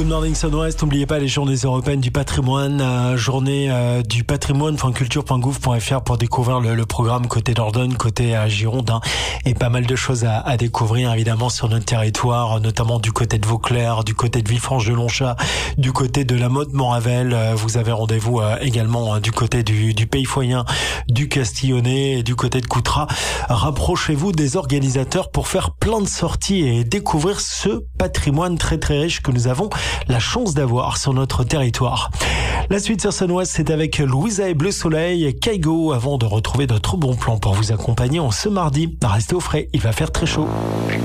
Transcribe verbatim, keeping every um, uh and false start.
Good Morning Sunwest. N'oubliez pas les journées européennes du patrimoine, euh, journée euh, du patrimoine point culture point gouv point f r pour découvrir le, le programme côté Dordogne, côté euh, Gironde, hein, et pas mal de choses à, à découvrir évidemment sur notre territoire, notamment du côté de Vauclair, du côté de Villefranche-de-Longchat, du côté de la Motte-Moravel. Euh, vous avez rendez-vous euh, également euh, du côté du, du Pays Foyen, du Castillonnais et du côté de Coutras. Rapprochez-vous des organisateurs pour faire plein de sorties et découvrir ce patrimoine très très riche que nous avons la chance d'avoir sur notre territoire. La suite sur Sunwest, c'est avec Louisa et Bleu Soleil, Kaigo, avant de retrouver notre bon plan pour vous accompagner en ce mardi. Restez au frais, il va faire très chaud.